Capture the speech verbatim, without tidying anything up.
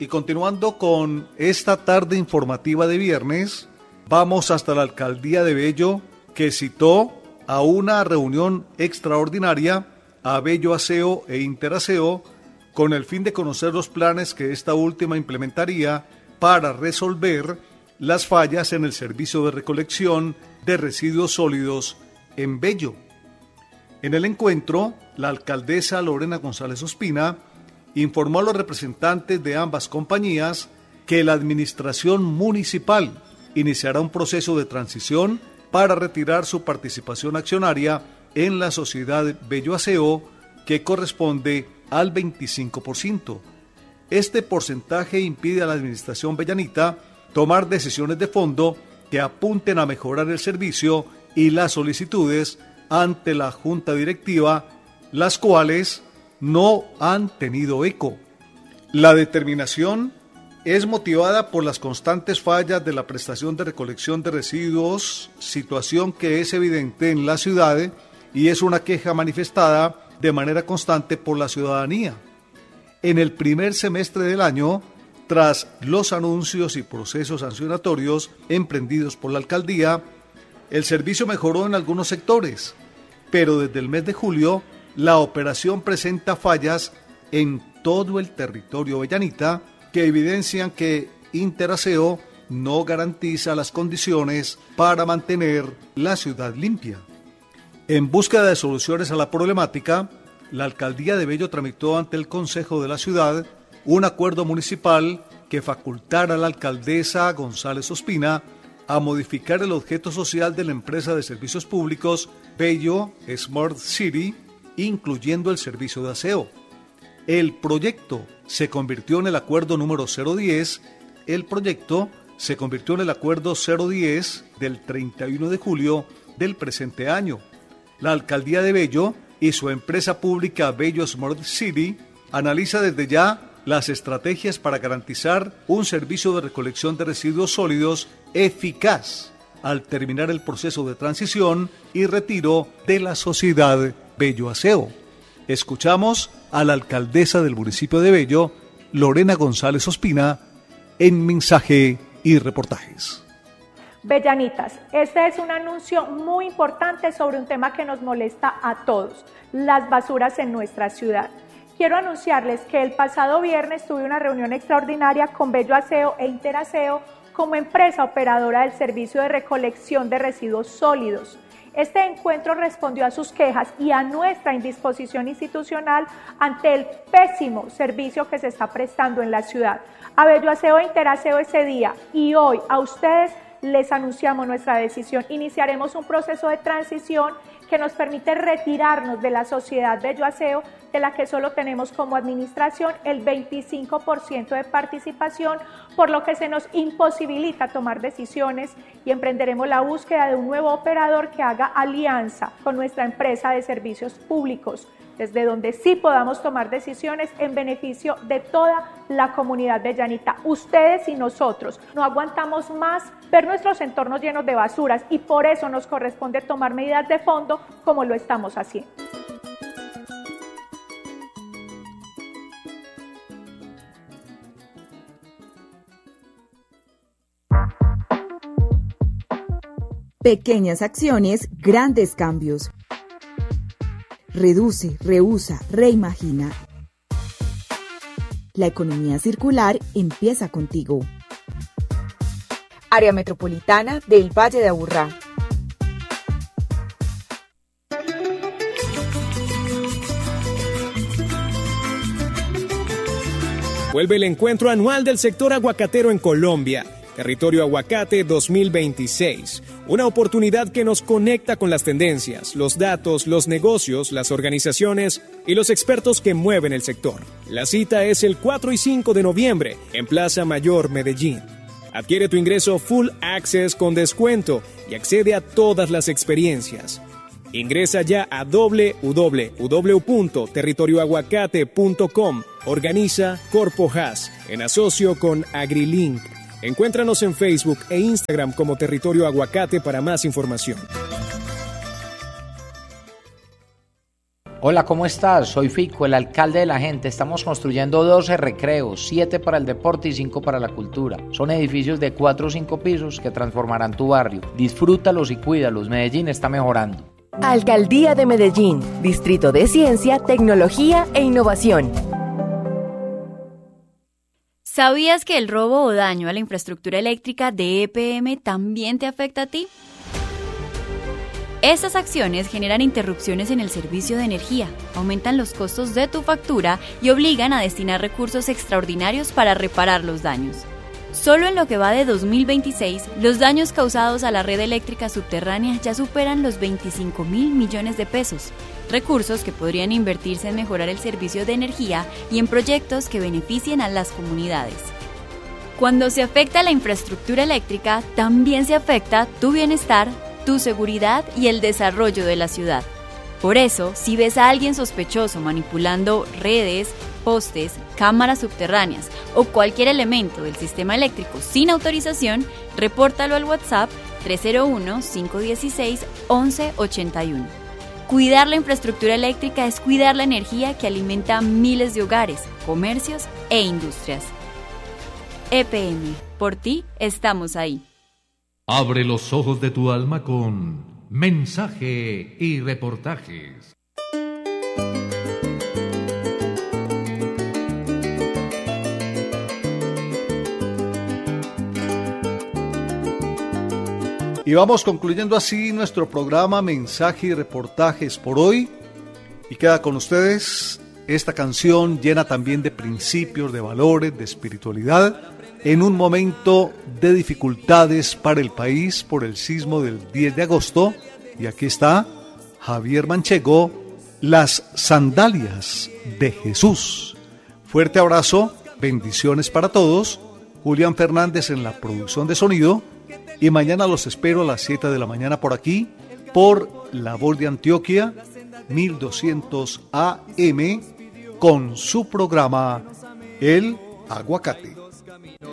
Y continuando con esta tarde informativa de viernes, vamos hasta la alcaldía de Bello, que citó a una reunión extraordinaria a Bello Aseo e Interaseo con el fin de conocer los planes que esta última implementaría para resolver las fallas en el servicio de recolección de residuos sólidos en Bello. En el encuentro, la alcaldesa Lorena González Ospina informó a los representantes de ambas compañías que la administración municipal iniciará un proceso de transición para retirar su participación accionaria en la sociedad Bello Aseo, que corresponde al veinticinco por ciento. Este porcentaje impide a la administración bellanita tomar decisiones de fondo que apunten a mejorar el servicio y las solicitudes ante la junta directiva, las cuales no han tenido eco. La determinación es motivada por las constantes fallas de la prestación de recolección de residuos, situación que es evidente en la ciudad y es una queja manifestada de manera constante por la ciudadanía. En el primer semestre del año, tras los anuncios y procesos sancionatorios emprendidos por la alcaldía, el servicio mejoró en algunos sectores, pero desde el mes de julio, la operación presenta fallas en todo el territorio bellanita que evidencian que Interaseo no garantiza las condiciones para mantener la ciudad limpia. En búsqueda de soluciones a la problemática, la alcaldía de Bello tramitó ante el Consejo de la Ciudad un acuerdo municipal que facultara a la alcaldesa González Ospina a modificar el objeto social de la empresa de servicios públicos Bello Smart City, incluyendo el servicio de aseo. El proyecto se convirtió en el acuerdo número cero diez, el proyecto se convirtió en el acuerdo cero diez del treinta y uno de julio del presente año. La alcaldía de Bello y su empresa pública Bello Smart City analiza desde ya las estrategias para garantizar un servicio de recolección de residuos sólidos eficaz al terminar el proceso de transición y retiro de la sociedad Bello Aseo. Escuchamos a la alcaldesa del municipio de Bello, Lorena González Ospina, en mensaje y reportajes. Bellanitas, este es un anuncio muy importante sobre un tema que nos molesta a todos, las basuras en nuestra ciudad. Quiero anunciarles que el pasado viernes tuve una reunión extraordinaria con Bello Aseo e Interaseo como empresa operadora del servicio de recolección de residuos sólidos. Este encuentro respondió a sus quejas y a nuestra indisposición institucional ante el pésimo servicio que se está prestando en la ciudad. A Bello Aseo e Interaseo ese día y hoy a ustedes les anunciamos nuestra decisión. Iniciaremos un proceso de transición que nos permite retirarnos de la sociedad Bello Aseo, de la que solo tenemos como administración el veinticinco por ciento de participación, por lo que se nos imposibilita tomar decisiones y emprenderemos la búsqueda de un nuevo operador que haga alianza con nuestra empresa de servicios públicos, desde donde sí podamos tomar decisiones en beneficio de toda la comunidad bellanita. Ustedes y nosotros no aguantamos más ver nuestros entornos llenos de basuras y por eso nos corresponde tomar medidas de fondo como lo estamos haciendo. Pequeñas acciones, grandes cambios. Reduce, reusa, reimagina. La economía circular empieza contigo. Área Metropolitana del Valle de Aburrá. Vuelve el encuentro anual del sector aguacatero en Colombia. Territorio Aguacate dos mil veintiséis, una oportunidad que nos conecta con las tendencias, los datos, los negocios, las organizaciones y los expertos que mueven el sector. La cita es el cuatro y cinco de noviembre en Plaza Mayor, Medellín. Adquiere tu ingreso Full Access con descuento y accede a todas las experiencias. Ingresa ya a doble u doble u doble u punto territorio aguacate punto com. Organiza Corpo Haas en asocio con AgriLink. Encuéntranos en Facebook e Instagram como Territorio Aguacate para más información. Hola, ¿cómo estás? Soy Fico, el alcalde de la gente. Estamos construyendo doce recreos, siete para el deporte y cinco para la cultura. Son edificios de cuatro o cinco pisos que transformarán tu barrio. Disfrútalos y cuídalos. Medellín está mejorando. Alcaldía de Medellín, Distrito de Ciencia, Tecnología e Innovación. ¿Sabías que el robo o daño a la infraestructura eléctrica de E P M también te afecta a ti? Estas acciones generan interrupciones en el servicio de energía, aumentan los costos de tu factura y obligan a destinar recursos extraordinarios para reparar los daños. Solo en lo que va de dos mil veintiséis, los daños causados a la red eléctrica subterránea ya superan los veinticinco mil millones de pesos, recursos que podrían invertirse en mejorar el servicio de energía y en proyectos que beneficien a las comunidades. Cuando se afecta la infraestructura eléctrica, también se afecta tu bienestar, tu seguridad y el desarrollo de la ciudad. Por eso, si ves a alguien sospechoso manipulando redes, postes, cámaras subterráneas o cualquier elemento del sistema eléctrico sin autorización, repórtalo al WhatsApp tres cero uno, cinco uno seis, once ochenta y uno. Cuidar la infraestructura eléctrica es cuidar la energía que alimenta miles de hogares, comercios e industrias. E P M, por ti estamos ahí. Abre los ojos de tu alma con mensaje y reportajes. Y vamos concluyendo así nuestro programa Mensaje y Reportajes por hoy. Y queda con ustedes esta canción llena también de principios, de valores, de espiritualidad, en un momento de dificultades para el país por el sismo del diez de agosto. Y aquí está Javier Manchego, Las Sandalias de Jesús. Fuerte abrazo, bendiciones para todos. Julián Fernández en la producción de sonido. Y mañana los espero a las siete de la mañana por aquí, por La Voz de Antioquia, mil doscientos A M, con su programa El Aguacate.